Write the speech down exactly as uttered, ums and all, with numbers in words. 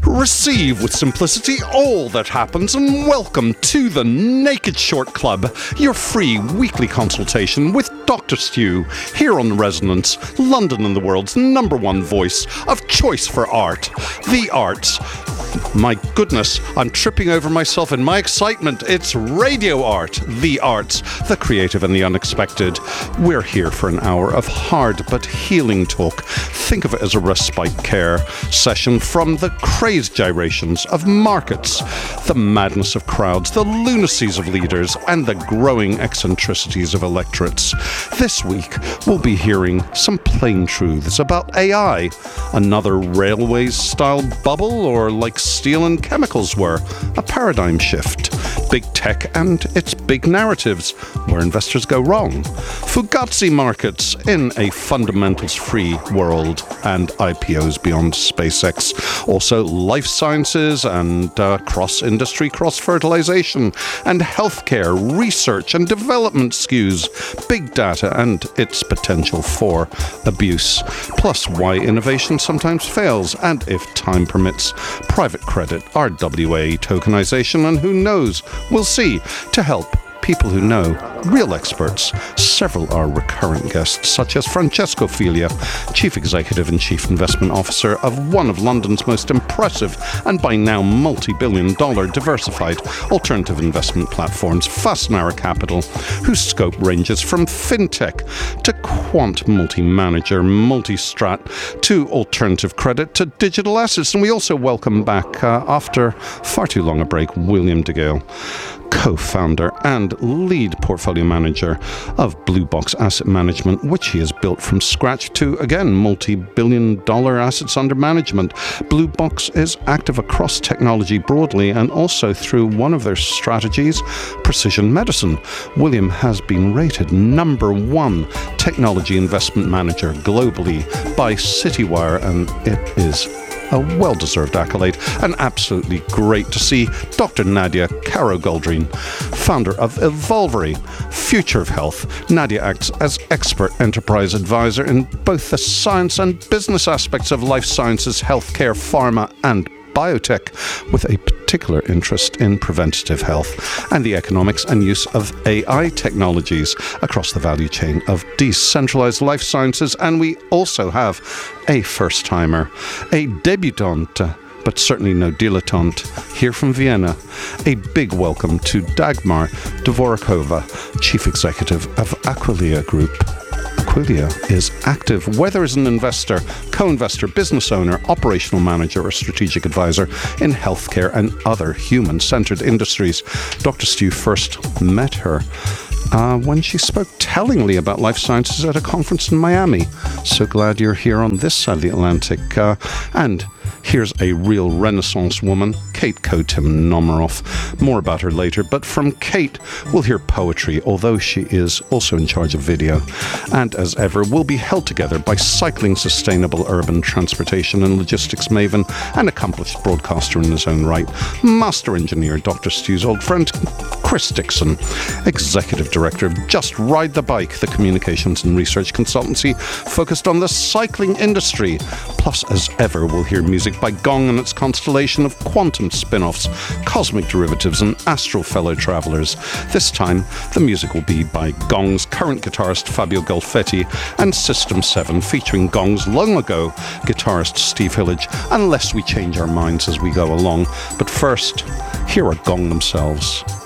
Receive with simplicity all that happens and welcome to the Naked Short Club, your free weekly consultation with Doctor Stu, here on Resonance, London and the world's number one voice of choice for art, the arts. My goodness, I'm tripping over myself in my excitement. It's radio art, the arts, the creative and the unexpected. We're here for an hour of hard but healing talk. Think of it as a respite care session from the crazed gyrations of markets, the madness of crowds, the lunacies of leaders, and the growing eccentricities of electorates. This week, we'll be hearing some plain truths about A I, another railways-style bubble, or like steel and chemicals were, a paradigm shift, big tech and its big narratives, where investors go wrong, Fugazi markets in a fundamentals-free world, and I P Os beyond SpaceX. Also, life sciences and uh, cross-industry cross-fertilization, and healthcare, research and development skews, big data and its potential for abuse, plus why innovation sometimes fails, and if time permits, private credit, R W A tokenization, and who knows, we'll see, to help people who know, real experts. Several are recurrent guests, such as Francesco Filia, Chief Executive and Chief Investment Officer of one of London's most impressive and by now multi-billion dollar diversified alternative investment platforms, Fassnara Capital, whose scope ranges from fintech to quant multi-manager, multi-strat, to alternative credit to digital assets. And we also welcome back, uh, after far too long a break, William DeGale, co-founder and lead portfolio manager of Blue Box Asset Management, which he has built from scratch to, again, multi-billion dollar assets under management. Blue Box is active across technology broadly and also through one of their strategies, precision medicine. William has been rated number one technology investment manager globally by Citywire, and it is a well-deserved accolade, and absolutely great to see Doctor Nadia Caro-Goldrine, founder of Evolvery, Future of Health. Nadia acts as expert enterprise advisor in both the science and business aspects of life sciences, healthcare, pharma, and biotech, with a particular interest in preventative health and the economics and use of A I technologies across the value chain of decentralized life sciences. And we also have a first-timer, a debutante, but certainly no dilettante, here from Vienna. A big welcome to Dagmar Dvorakova, Chief Executive of Aquilia Group. Aquilia is active, whether as an investor, co-investor, business owner, operational manager, or strategic advisor in healthcare and other human-centered industries. Doctor Stu first met her Uh, when she spoke tellingly about life sciences at a conference in Miami. So glad you're here on this side of the Atlantic. Uh, and here's a real Renaissance woman, Kate Kotim-Nomeroff. More about her later, but from Kate, we'll hear poetry, although she is also in charge of video. And as ever, we'll be held together by cycling sustainable urban transportation and logistics maven and accomplished broadcaster in his own right, master engineer, Doctor Stu's old friend, Chris Dixon, Executive Director of Just Ride the Bike, the communications and research consultancy focused on the cycling industry. Plus, as ever, we'll hear music by Gong and its constellation of quantum spin-offs, cosmic derivatives, and astral fellow travelers. This time, the music will be by Gong's current guitarist Fabio Golfetti and System seven, featuring Gong's long ago guitarist Steve Hillage, unless we change our minds as we go along. But first, here are Gong themselves.